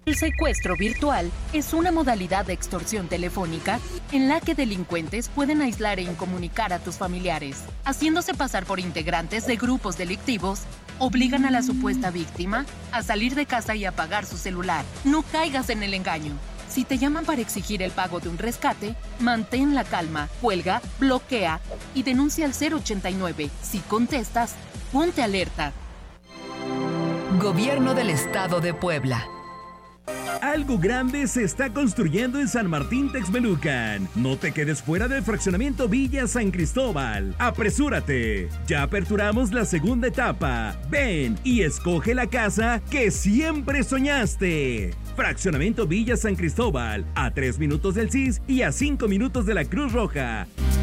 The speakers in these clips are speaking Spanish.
El secuestro virtual es una modalidad de extorsión telefónica en la que delincuentes pueden aislar e incomunicar a tus familiares, haciéndose pasar por integrantes de grupos delictivos, obligan a la supuesta víctima a salir de casa y apagar su celular. No caigas en el engaño. Si te llaman para exigir el pago de un rescate, mantén la calma, cuelga, bloquea y denuncia al 089. Si contestas, ponte alerta. Gobierno del Estado de Puebla. Algo grande se está construyendo en San Martín Texmelucan. No te quedes fuera del fraccionamiento Villa San Cristóbal. ¡Apresúrate! Ya aperturamos la segunda etapa. Ven y escoge la casa que siempre soñaste. Fraccionamiento Villa San Cristóbal, a 3 minutos del CIS y a 5 minutos de la Cruz Roja.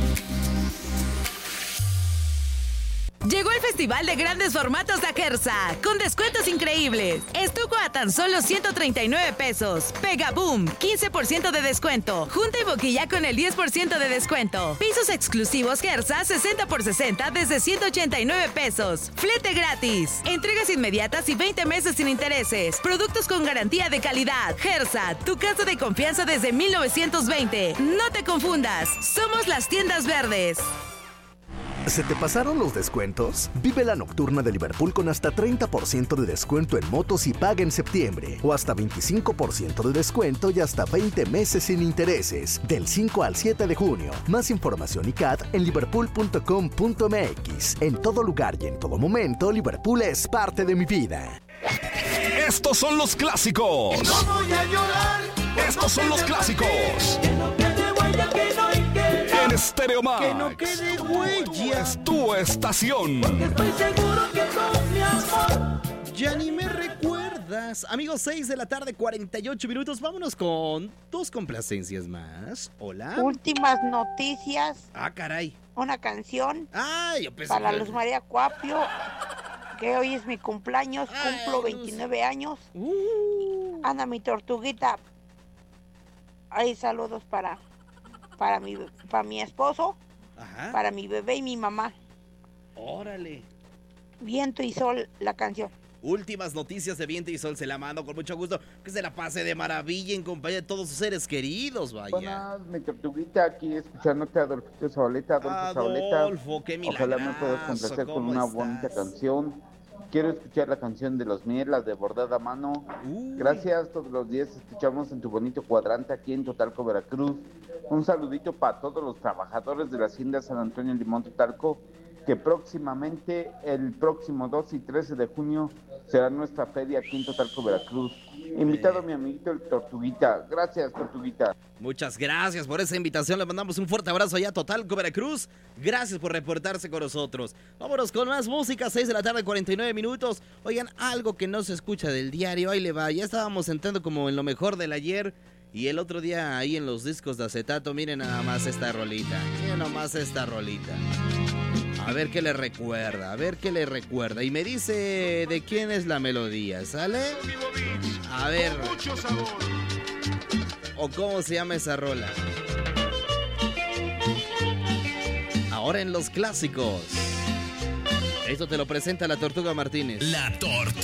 Llegó el Festival de Grandes Formatos de Ajersa, con descuentos increíbles. Estuco a tan solo 139 pesos. Pega Boom, 15% de descuento. Junta y boquilla con el 10% de descuento. Pisos exclusivos Gersa, 60 por 60 desde 189 pesos. Flete gratis. Entregas inmediatas y 20 meses sin intereses. Productos con garantía de calidad. Gersa, tu casa de confianza desde 1920. No te confundas, somos las tiendas verdes. ¿Se te pasaron los descuentos? Vive la nocturna de Liverpool con hasta 30% de descuento en motos y paga en septiembre. O hasta 25% de descuento y hasta 20 meses sin intereses. Del 5 al 7 de junio. Más información y CAT en liverpool.com.mx. En todo lugar y en todo momento, Liverpool es parte de mi vida. Estos son los clásicos. No voy a llorar. Estos son los clásicos. Que no quede huella, que no hay que... En Stereo Max. Que no quede huella. Es tu estación. Porque estoy seguro que con mi amor ya ni me recuerdas. Amigos, 6 de la tarde, 48 minutos. Vámonos con 2 complacencias más. Hola. Últimas noticias. Ah, caray. Una canción. Ay, yo pensé para que... Luz María Cuapio, que hoy es mi cumpleaños. Ay, cumplo 29 años. Ana, mi tortuguita. Hay saludos para mi esposo, ajá, para mi bebé y mi mamá. Órale. Viento y Sol, la canción. Últimas noticias de Viento y Sol, se la mando con mucho gusto. Que se la pase de maravilla en compañía de todos sus seres queridos, vaya. Buenas, mi tortuguita, aquí escuchándote a Adolfito Zabaleta. Adolfo, qué milagroso. Ojalá me puedas complacer con una bonita canción. Quiero escuchar la canción de Los Miel, la de bordada a mano. Gracias, todos los días escuchamos en tu bonito cuadrante aquí en Totalco, Veracruz. Un saludito para todos los trabajadores de la Hacienda San Antonio Limón Totalco, que próximamente, el próximo 2 y 13 de junio, será nuestra feria aquí en Totalco, Veracruz. Invitado a mi amiguito el Tortuguita. Gracias, Tortuguita. Muchas gracias por esa invitación. Le mandamos un fuerte abrazo allá a Totalco, Veracruz. Gracias por reportarse con nosotros. Vámonos con más música, 6 de la tarde, 49 minutos. Oigan, algo que no se escucha del diario, ahí le va. Ya estábamos entrando como en lo mejor del ayer. Y el otro día ahí en los discos de acetato, miren nada más esta rolita. Miren nomás esta rolita. A ver qué le recuerda, a ver qué le recuerda. Y me dice de quién es la melodía, ¿sale? A ver. ¿O cómo se llama esa rola? Ahora en los clásicos. Esto te lo presenta la Tortuga Martínez. La Tortuga.